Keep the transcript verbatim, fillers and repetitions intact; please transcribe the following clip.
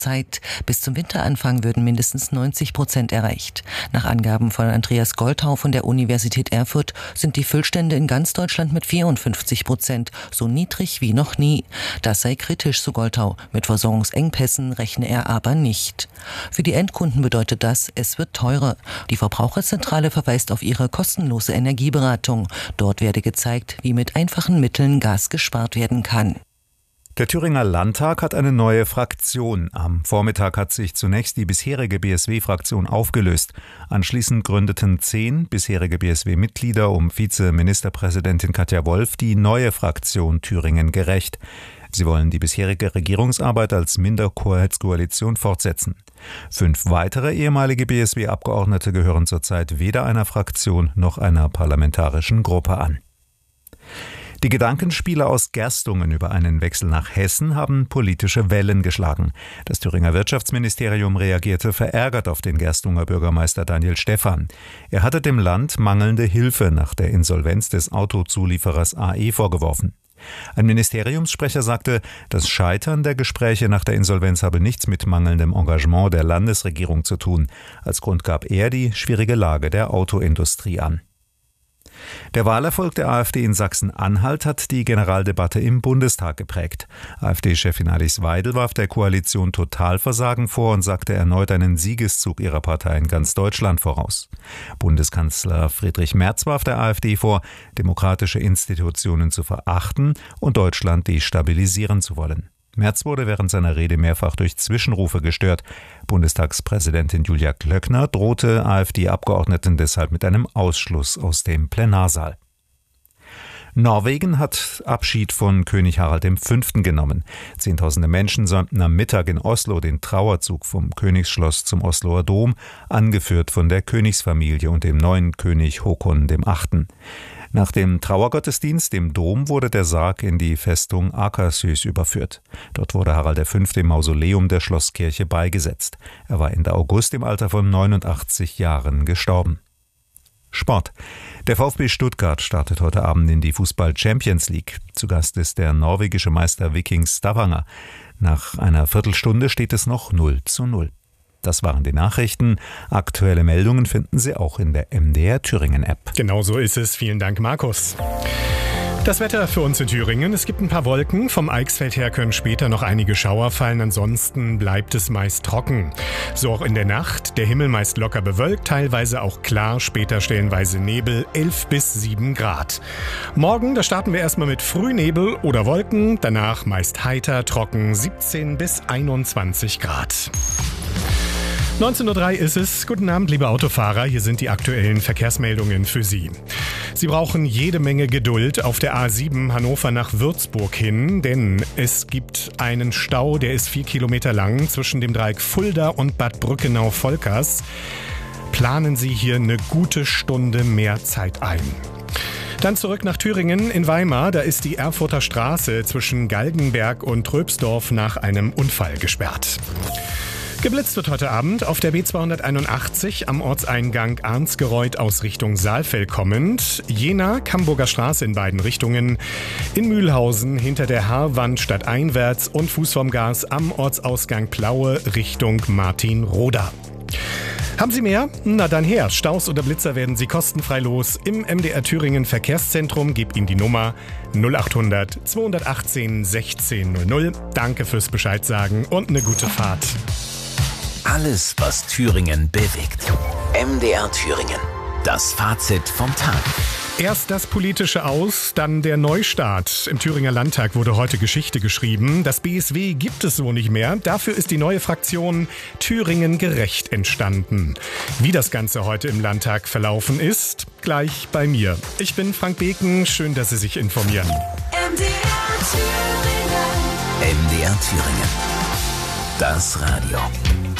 Zeit. Bis zum Winteranfang würden mindestens neunzig Prozent erreicht. Nach Angaben von Andreas Golthau von der Universität Erfurt sind die Füllstände in ganz Deutschland mit vierundfünfzig Prozent so niedrig wie noch nie. Das sei kritisch, so Golthau. Mit Versorgungsengpässen rechne er aber nicht. Für die Endkunden bedeutet das, es wird teurer. Die Verbraucherzentrale verweist auf ihre kostenlose Energieberatung. Dort werde gezeigt, wie mit einfachen Mitteln Gas gespart werden kann. Der Thüringer Landtag hat eine neue Fraktion. Am Vormittag hat sich zunächst die bisherige B S W-Fraktion aufgelöst. Anschließend gründeten zehn bisherige B S W-Mitglieder um Vizeministerpräsidentin Katja Wolf die neue Fraktion Thüringen gerecht. Sie wollen die bisherige Regierungsarbeit als Minderhoheitskoalition fortsetzen. Fünf weitere ehemalige B S W-Abgeordnete gehören zurzeit weder einer Fraktion noch einer parlamentarischen Gruppe an. Die Gedankenspiele aus Gerstungen über einen Wechsel nach Hessen haben politische Wellen geschlagen. Das Thüringer Wirtschaftsministerium reagierte verärgert auf den Gerstunger Bürgermeister Daniel Stephan. Er hatte dem Land mangelnde Hilfe nach der Insolvenz des Autozulieferers A E vorgeworfen. Ein Ministeriumssprecher sagte, das Scheitern der Gespräche nach der Insolvenz habe nichts mit mangelndem Engagement der Landesregierung zu tun. Als Grund gab er die schwierige Lage der Autoindustrie an. Der Wahlerfolg der AfD in Sachsen-Anhalt hat die Generaldebatte im Bundestag geprägt. AfD-Chefin Alice Weidel warf der Koalition Totalversagen vor und sagte erneut einen Siegeszug ihrer Partei in ganz Deutschland voraus. Bundeskanzler Friedrich Merz warf der AfD vor, demokratische Institutionen zu verachten und Deutschland destabilisieren zu wollen. Merz wurde während seiner Rede mehrfach durch Zwischenrufe gestört. Bundestagspräsidentin Julia Klöckner drohte AfD-Abgeordneten deshalb mit einem Ausschluss aus dem Plenarsaal. Norwegen hat Abschied von König Harald der Fünfte genommen. Zehntausende Menschen säumten am Mittag in Oslo den Trauerzug vom Königsschloss zum Osloer Dom, angeführt von der Königsfamilie und dem neuen König Håkon der Achte. Nach dem Trauergottesdienst im Dom wurde der Sarg in die Festung Akershus überführt. Dort wurde Harald der Fünfte im Mausoleum der Schlosskirche beigesetzt. Er war Ende August im Alter von neunundachtzig Jahren gestorben. Sport. Der VfB Stuttgart startet heute Abend in die Fußball-Champions League. Zu Gast ist der norwegische Meister Viking Stavanger. Nach einer Viertelstunde steht es noch null zu null. Das waren die Nachrichten. Aktuelle Meldungen finden Sie auch in der M D R Thüringen App. Genau so ist es. Vielen Dank, Markus. Das Wetter für uns in Thüringen. Es gibt ein paar Wolken. Vom Eichsfeld her können später noch einige Schauer fallen. Ansonsten bleibt es meist trocken. So auch in der Nacht. Der Himmel meist locker bewölkt, teilweise auch klar, später stellenweise Nebel, elf bis sieben Grad. Morgen, da starten wir erstmal mit Frühnebel oder Wolken. Danach meist heiter, trocken, siebzehn bis einundzwanzig Grad. neunzehn Uhr drei ist es. Guten Abend, liebe Autofahrer. Hier sind die aktuellen Verkehrsmeldungen für Sie. Sie brauchen jede Menge Geduld auf der A sieben Hannover nach Würzburg hin, denn es gibt einen Stau, der ist vier Kilometer lang zwischen dem Dreieck Fulda und Bad Brückenau-Volkers. Planen Sie hier eine gute Stunde mehr Zeit ein. Dann zurück nach Thüringen in Weimar. Da ist die Erfurter Straße zwischen Galgenberg und Tröbsdorf nach einem Unfall gesperrt. Geblitzt wird heute Abend auf der B zweihunderteinundachtzig am Ortseingang Arnsgereuth aus Richtung Saalfeld kommend. Jena, Camburger Straße in beiden Richtungen. In Mühlhausen hinter der Haarwand stadteinwärts und Fuß vom Gas am Ortsausgang Plaue Richtung Martinroda. Haben Sie mehr? Na dann her. Staus oder Blitzer werden Sie kostenfrei los im M D R Thüringen Verkehrszentrum. Gebt Ihnen die Nummer null acht hundert zweihundertachtzehn sechzehn null null. Danke fürs Bescheid sagen und eine gute Fahrt. Alles, was Thüringen bewegt. M D R Thüringen. Das Fazit vom Tag. Erst das Politische aus, dann der Neustart. Im Thüringer Landtag wurde heute Geschichte geschrieben. Das B S W gibt es so nicht mehr. Dafür ist die neue Fraktion Thüringen gerecht entstanden. Wie das Ganze heute im Landtag verlaufen ist, gleich bei mir. Ich bin Frank Beken. Schön, dass Sie sich informieren. M D R Thüringen. M D R Thüringen. Das Radio.